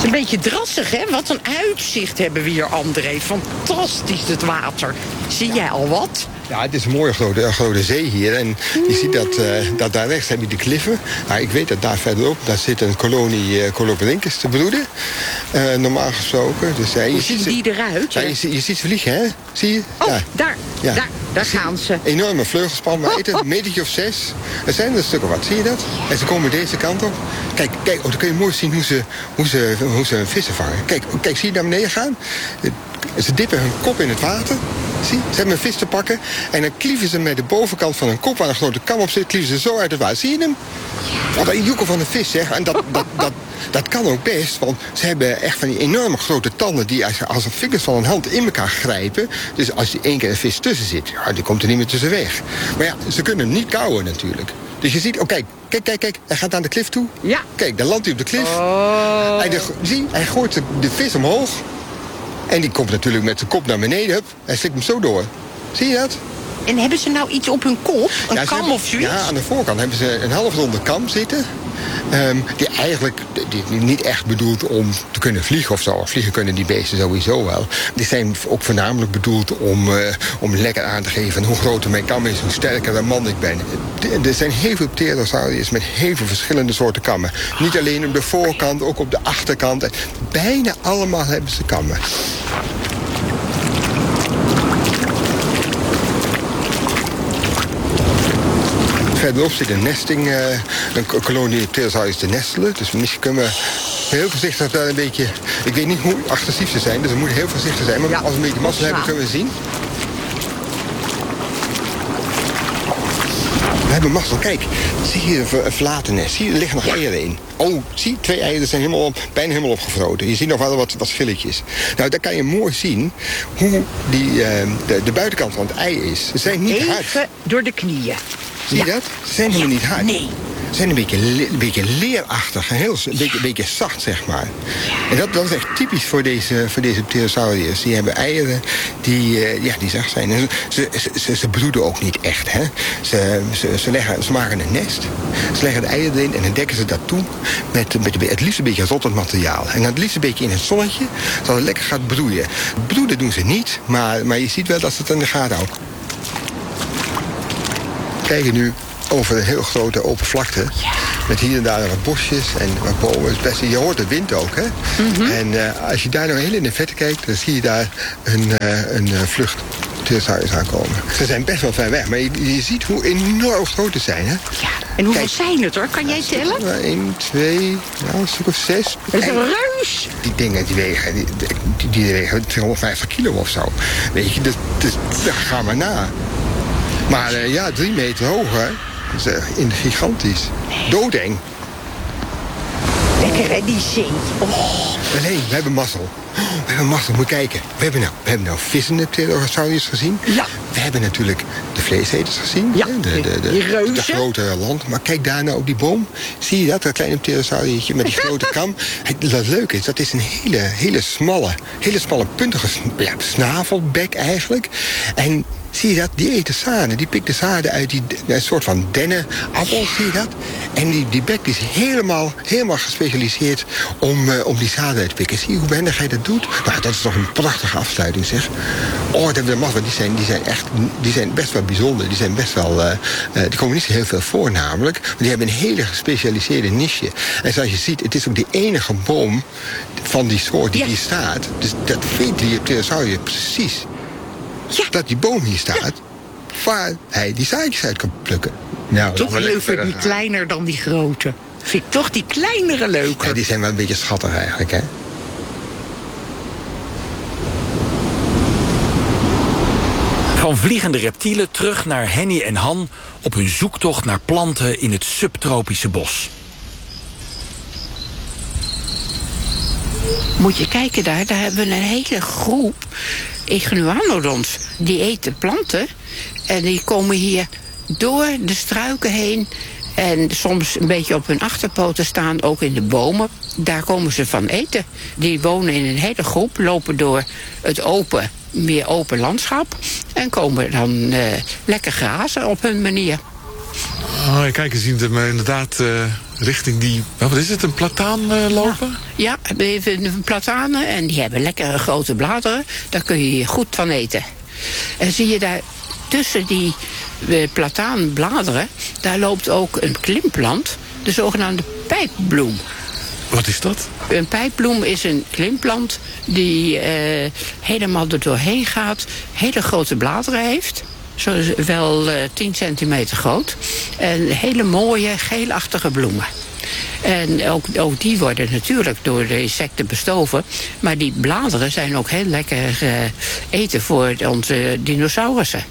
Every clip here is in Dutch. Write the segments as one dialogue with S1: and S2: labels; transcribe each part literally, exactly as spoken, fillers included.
S1: Een beetje drassig, hè? Wat een uitzicht hebben we hier, André. Fantastisch, het water. Zie jij al wat?
S2: Ja, het is een mooie grote, grote zee hier. En je ziet dat, uh, dat daar rechts heb je de kliffen. Maar ik weet dat daar verderop, daar zit een kolonie uh, colobrinkus te broeden. Uh, normaal gesproken. Dus, uh,
S1: Hoe zien die eruit?
S2: Ja, je, je, je ziet ze vliegen, hè? Zie je?
S1: Oh,
S2: ja.
S1: daar. Ja. Daar, daar gaan ze.
S2: Enorme vleugelspan, maar eten, een metertje of zes. Er zijn er een stuk of wat, zie je dat? En ze komen deze kant op. Kijk, kijk oh, dan kun je mooi zien hoe ze, hoe ze, hoe ze vissen vangen. Kijk, kijk, zie je naar beneden gaan? Ze dippen hun kop in het water. Zie, ze hebben een vis te pakken. En dan klieven ze met de bovenkant van hun kop, waar een grote kam op zit, klieven ze zo uit het water. Zie je hem? Wat een joekel van een vis, zeg. En dat, dat, dat, dat kan ook best, want ze hebben echt van die enorme grote tanden die als, als een vingers van een hand in elkaar grijpen. Dus als er één keer een vis tussen zit, ja, die komt er niet meer tussen weg. Maar ja, ze kunnen hem niet kauwen natuurlijk. Dus je ziet, oh kijk, kijk, kijk, kijk, hij gaat naar de klif toe.
S1: Ja.
S2: Kijk, dan landt hij op de klif.
S1: Oh.
S2: Hij, de, zie, hij gooit de, de vis omhoog. En die komt natuurlijk met zijn kop naar beneden. Hup, hij slikt hem zo door. Zie je dat?
S1: En hebben ze nou iets op hun kop? Een
S2: ja,
S1: kam
S2: hebben,
S1: of zoiets?
S2: Ja, aan de voorkant hebben ze een halfronde kam zitten. Um, die eigenlijk die, die niet echt bedoeld om te kunnen vliegen of zo. Vliegen kunnen die beesten sowieso wel. Die zijn ook voornamelijk bedoeld om, uh, om lekker aan te geven hoe groter mijn kam is, hoe sterker een man ik ben. Er zijn heel veel pterosauriërs met heel veel verschillende soorten kammen. Niet alleen op de voorkant, ook op de achterkant. Bijna allemaal hebben ze kammen. Verderop zit een nesting, uh, een kolonie pterosauriërs te nestelen. Dus misschien kunnen we heel voorzichtig daar een beetje... Ik weet niet hoe agressief ze zijn, dus we moeten heel voorzichtig zijn. Maar ja, als we een beetje mazzel hebben, kunnen we zien. We hebben mazzel. Kijk, zie je een verlaten nest. Zie je, er liggen nog eieren in. Oh, zie, twee eieren zijn helemaal, bijna helemaal opgevroten. Je ziet nog wel wat, wat schilletjes. Nou, daar kan je mooi zien hoe die, uh, de, de buitenkant van het ei is. Ze zijn niet
S1: Even
S2: hard.
S1: door de knieën.
S2: Zie je
S1: ja.
S2: dat? Ze zijn helemaal niet hard.
S1: Nee.
S2: Ze zijn een beetje, een beetje leerachtig, heel, een, beetje, een beetje zacht, zeg maar. En dat, dat is echt typisch voor deze, voor deze pterosauriërs. Die hebben eieren die, uh, ja, die zacht zijn. En ze, ze, ze, ze broeden ook niet echt, hè. Ze, ze, ze, leggen, ze maken een nest, ze leggen de eieren erin en dan dekken ze dat toe met, met het liefst een beetje rottend materiaal. En dan het liefst een beetje in het zonnetje, zodat het lekker gaat broeien. Broeden doen ze niet, maar, maar je ziet wel dat ze het in de gaten houden. Kijken nu over een heel grote open vlakte. Ja. Met hier en daar wat bosjes en wat bomen. Best, je hoort de wind ook, hè? Mm-hmm. En uh, als je daar nou heel in de vette kijkt, dan zie je daar een, uh, een uh, vlucht pterosauriërs aankomen. Ze zijn best wel ver weg, maar je, je ziet hoe enorm groot ze zijn, hè?
S1: Ja. En hoeveel Kijk, zijn het, hoor? Kan jij tellen?
S2: één, twee, nou, een stuk of zes.
S1: Dat is een reus!
S2: Die dingen, die wegen, die, die, die wegen tweehonderdvijftig kilo of zo. Weet je, dat, dat, dat gaan we na. Maar uh, ja, drie meter hoog, hè. Dat is uh, gigantisch. Doodeng.
S1: Lekker, hè, die zee. Oh.
S2: Nee, we hebben mazzel. We hebben mazzel, moet kijken. We hebben nou, we hebben nou vissende pterosauriërs gezien.
S1: Ja.
S2: We hebben natuurlijk de vleeseters gezien.
S1: Ja,
S2: de, de, de,
S1: die reuzen.
S2: De grote land. Maar kijk daar nou op die boom. Zie je dat? Dat kleine pterosauriërtje met die grote kam. Dat leuke is, dat is een hele, hele smalle, hele smalle puntige ja, snavelbek eigenlijk. En zie je dat? Die eten zaden. Die pikt de zaden uit die een soort van dennenappel, zie je dat? En die, die bek die is helemaal, helemaal gespecialiseerd om, uh, om die zaden uit te pikken. Zie je hoe behendig hij dat doet? Nou, dat is toch een prachtige afsluiting, zeg. Oh, dat hebben we die zijn, die zijn echt, die zijn best wel bijzonder. Die zijn best wel, uh, uh, die komen niet zo heel veel voor namelijk. Maar die hebben een hele gespecialiseerde niche. En zoals je ziet, het is ook de enige boom van die soort die ja. hier staat. Dus dat weet die pterosauriër precies. Ja. Dat die boom hier staat, ja. waar hij die zaadjes uit kan plukken. Nou,
S1: toch leuker die kleiner dan die grote. Vind ik toch die kleinere leuker.
S2: Ja, die zijn wel een beetje schattig eigenlijk, hè.
S3: Van vliegende reptielen terug naar Henny en Han op hun zoektocht naar planten in het subtropische bos.
S4: Moet je kijken daar, daar hebben we een hele groep Iguanodons. Die eten planten en die komen hier door de struiken heen en soms een beetje op hun achterpoten staan, ook in de bomen. Daar komen ze van eten. Die wonen in een hele groep, lopen door het open, meer open landschap en komen dan uh, lekker grazen op hun manier.
S5: Oh, kijk, je ziet hem uh, inderdaad uh, richting die... Wat is het, een plataan uh, lopen?
S4: Ja, we hebben platanen en die hebben lekkere grote bladeren. Daar kun je hier goed van eten. En zie je daar tussen die uh, plataanbladeren... daar loopt ook een klimplant, de zogenaamde pijpbloem.
S5: Wat is dat?
S4: Een pijpbloem is een klimplant die uh, helemaal er doorheen gaat, hele grote bladeren heeft. Zo wel uh, tien centimeter groot. En hele mooie geelachtige bloemen. En ook, ook die worden natuurlijk door de insecten bestoven. Maar die bladeren zijn ook heel lekker uh, eten voor onze dinosaurussen.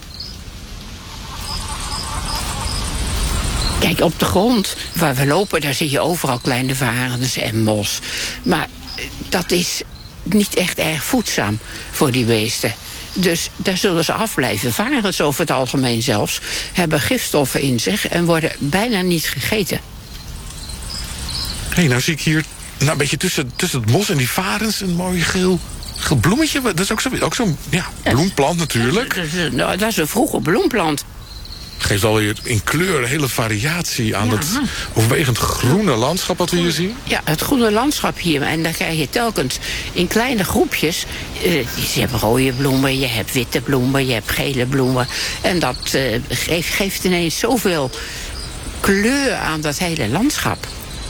S4: Kijk, op de grond waar we lopen, daar zie je overal kleine varens en mos. Maar dat is niet echt erg voedzaam voor die beesten. Dus daar zullen ze afblijven. Varens over het algemeen zelfs hebben gifstoffen in zich en worden bijna niet gegeten.
S5: Hé, hey, nou zie ik hier nou, een beetje tussen, tussen het mos en die varens een mooi geel, geel bloemetje. Dat is ook zo'n ook zo, ja, bloemplant natuurlijk.
S4: Dat is, nou, dat is een vroege bloemplant.
S5: Geeft alweer in kleur een hele variatie aan ja. dat overwegend groene landschap wat we hier zien.
S4: Ja, het groene landschap hier. En dan krijg je telkens in kleine groepjes. Uh, je hebt rode bloemen, je hebt witte bloemen, je hebt gele bloemen. En dat uh, geeft, geeft ineens zoveel kleur aan dat hele landschap.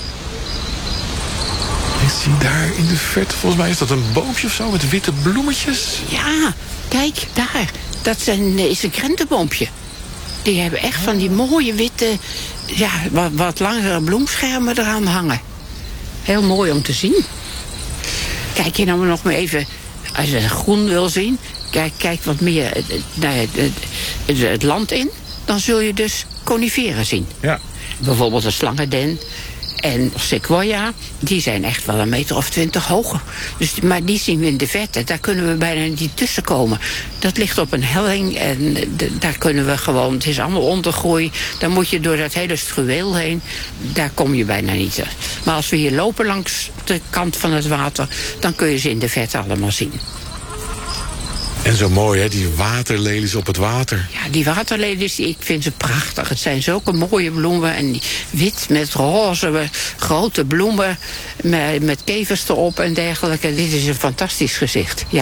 S5: Ik zie daar in de verte, volgens mij is dat een boompje of zo met witte bloemetjes.
S4: Ja, kijk, daar. Dat zijn, is een krentenboompje. Die hebben echt van die mooie witte, ja, wat, wat langere bloemschermen eraan hangen. Heel mooi om te zien. Kijk je nou nog maar even, als je het groen wil zien, kijk, kijk wat meer naar het, het, het, het land in. Dan zul je dus coniferen zien.
S5: Ja.
S4: Bijvoorbeeld een slangenden en sequoia, die zijn echt wel een meter of twintig hoog. Dus, maar die zien we in de verte, daar kunnen we bijna niet tussen komen. Dat ligt op een helling en de, daar kunnen we gewoon, het is allemaal ondergroei. Dan moet je door dat hele struweel heen, daar kom je bijna niet. Maar als we hier lopen langs de kant van het water, dan kun je ze in de verte allemaal zien.
S5: En zo mooi, hè, die waterlelies op het water.
S4: Ja, die waterlelies, ik vind ze prachtig. Het zijn zulke mooie bloemen. En die wit met roze, grote bloemen met, met kevers erop en dergelijke. Dit is een fantastisch gezicht, ja.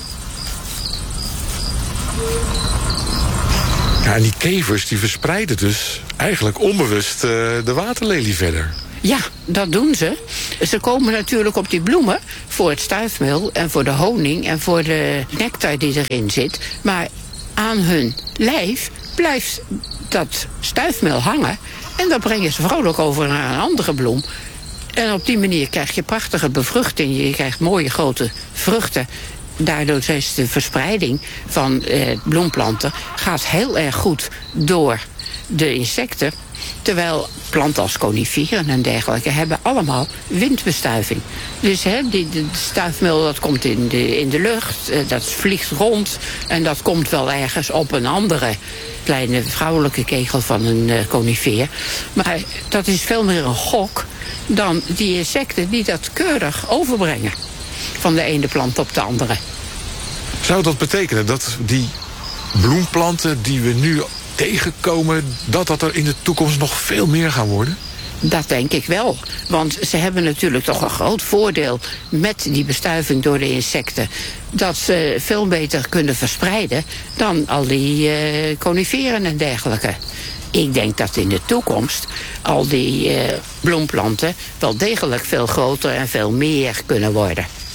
S5: Ja, en die kevers die verspreiden dus eigenlijk onbewust uh, de waterlelie verder.
S4: Ja, dat doen ze. Ze komen natuurlijk op die bloemen voor het stuifmeel en voor de honing en voor de nectar die erin zit. Maar aan hun lijf blijft dat stuifmeel hangen en dat brengen ze vrolijk over naar een andere bloem. En op die manier krijg je prachtige bevruchting. Je krijgt mooie grote vruchten. Daardoor is de verspreiding van eh, bloemplanten gaat heel erg goed door de insecten. Terwijl planten als coniferen en dergelijke hebben allemaal windbestuiving. Dus hè, die, de stuifmeel dat komt in de, in de lucht, eh, dat vliegt rond en dat komt wel ergens op een andere kleine vrouwelijke kegel van een uh, conifeer. Maar dat is veel meer een gok dan die insecten die dat keurig overbrengen van de ene plant op de andere.
S5: Zou dat betekenen dat die bloemplanten die we nu tegenkomen, dat dat er in de toekomst nog veel meer gaan worden?
S4: Dat denk ik wel. Want ze hebben natuurlijk toch een groot voordeel met die bestuiving door de insecten. Dat ze veel beter kunnen verspreiden dan al die uh, coniferen en dergelijke. Ik denk dat in de toekomst al die uh, bloemplanten wel degelijk veel groter en veel meer kunnen worden.